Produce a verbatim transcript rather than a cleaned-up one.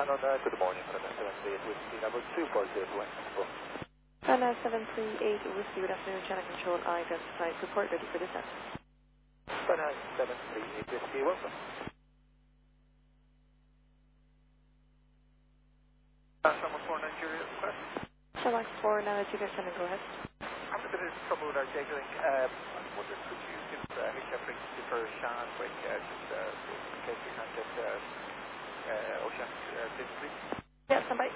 Shannon, uh, good morning. Fana seven three eight Whiskey number two four zero one. Fana seven three eight Whiskey, good afternoon. Channel Control identified. Report ready for descent. Fana seven three eight Whiskey, welcome. Someone for Nigeria request. Select for Nigeria, Shannon, go ahead. I'm a bit of trouble with our cabling. Um, I wonder, could you give uh, H F frequency for Shannon quick, uh, just uh, in case we can't get uh, uh, Ocean uh, physically? Yes, somebody.